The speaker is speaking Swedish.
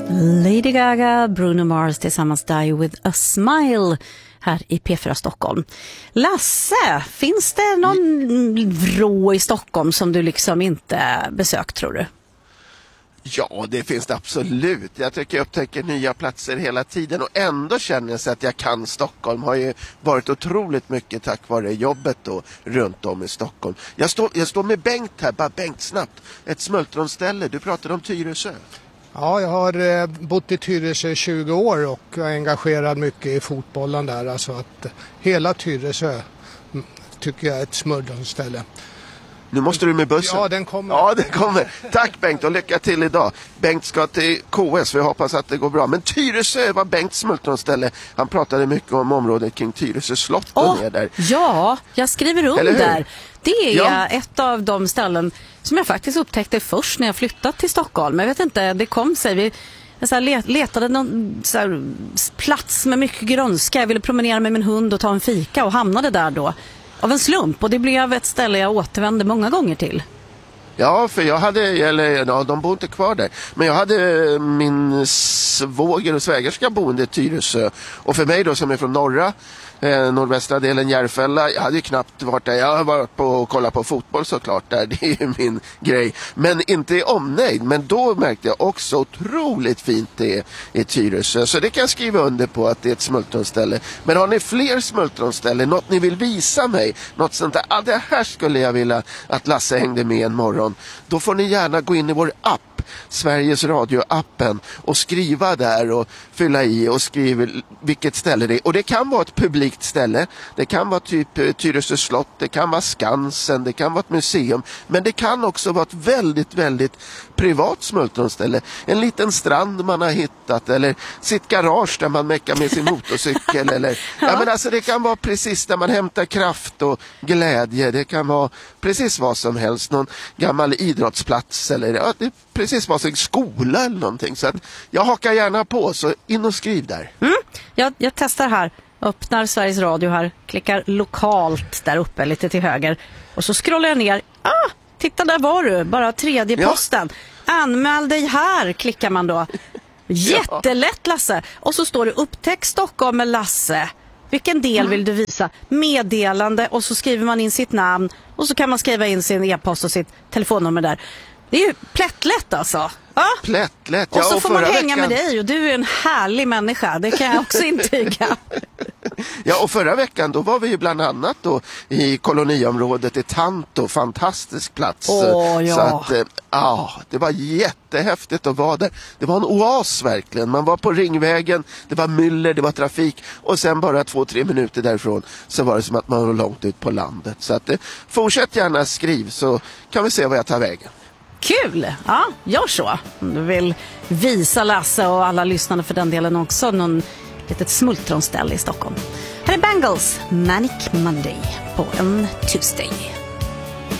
Lady Gaga, Bruno Mars tillsammans Die With A Smile här i P4 Stockholm. Lasse, finns det någon vrå i Stockholm som du liksom inte besökt, tror du? Ja, det finns det absolut. Jag tycker jag upptäcker nya platser hela tiden och ändå känner jag att jag kan Stockholm. Har ju varit otroligt mycket tack vare jobbet då, runt om i Stockholm. Jag står med Bengt här, bara Bengt snabbt. Ett smultronställe, du pratade om Tyresö. Ja, jag har bott i Tyresö 20 år och är engagerad mycket i fotbollen där. Alltså att hela Tyresö tycker jag är ett smultronställe. Nu måste du med bussen. Ja, den kommer. Ja, den kommer. Tack Bengt och lycka till idag. Bengt ska till KS, vi hoppas att det går bra. Men Tyresö var Bengts smultronställe. Han pratade mycket om området kring Tyresö slott och ner där. Ja, jag skriver under. Det är ett av de ställen som jag faktiskt upptäckte först när jag flyttade till Stockholm. Jag vet inte, det kom sig. Jag letade någon plats med mycket grönska. Jag ville promenera med min hund och ta en fika och hamnade där då. Av en slump, och det blev ett ställe jag återvände många gånger till. Ja, för jag hade, de bor inte kvar där. Men jag hade min svåger och svägerska boende i Tyresö. Och för mig då som är från nordvästra delen Järfälla, jag hade ju knappt varit där. Jag har varit på och kollat på fotboll såklart där, det är ju min grej. Men inte i omnejd, men då märkte jag också otroligt fint det är i Tyresö. Så det kan jag skriva under på att det är ett smultronställe. Men har ni fler smultronställen, något ni vill visa mig, något sånt där, det här skulle jag vilja att Lasse hängde med en morgon. Då får ni gärna gå in i vår app, Sveriges Radio-appen, och skriva där och fylla i och skriva vilket ställe det är. Och det kan vara ett publikt ställe, det kan vara typ Tyresö slott, det kan vara Skansen, det kan vara ett museum, men det kan också vara ett väldigt, väldigt privat smultronställe. En liten strand man har hittat, eller sitt garage där man mäckar med sin motorcykel eller, men alltså det kan vara precis där man hämtar kraft och glädje, det kan vara precis vad som helst, någon gammal idrottsplats eller det är precis vad som skola eller någonting. Så att jag hakar gärna på, så in och skriv där. Jag testar här, öppnar Sveriges Radio här, klickar lokalt där uppe lite till höger och så scrollar jag ner. Titta, där var du, bara tredje posten. Anmäl dig här, klickar man då. Jättelätt, Lasse. Och så står det upptäck Stockholm med Lasse. Vilken del vill du visa? Meddelande, och så skriver man in sitt namn och så kan man skriva in sin e-post och sitt telefonnummer där. Det är ju plättlätt alltså. Plättlätt. Och så får man hänga med dig, och du är en härlig människa. Det kan jag också intyga. Ja, och förra veckan då var vi ju bland annat då i koloniområdet i Tanto, fantastisk plats. Så att, det var jättehäftigt att vara där. Det var en oas verkligen. Man var på Ringvägen, det var myller, det var trafik, och sen bara 2-3 minuter därifrån så var det som att man var långt ut på landet. Så att fortsätt gärna skriv, så kan vi se vad jag tar vägen. Kul! Ja, gör så. Om du vill visa Lasse och alla lyssnare för den delen också någon litet smultronställe i Stockholm. Här är Bangles, Manic Monday på en Tuesday.